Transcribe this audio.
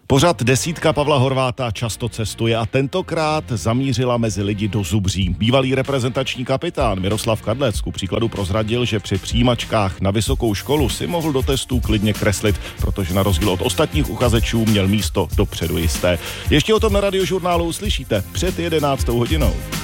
Pořad Desítka Pavla Horváta často cestuje a tentokrát zamířila mezi lidi do Zubří. Bývalý reprezentační kapitán Miroslav Kadlec ku příkladu prozradil, že při přijímačkách na vysokou školu si mohl do testů klidně kreslit, protože na rozdíl od ostatních uchazečů měl místo dopředu jisté. Ještě o tom na Radiožurnálu uslyšíte před 11. hodinou.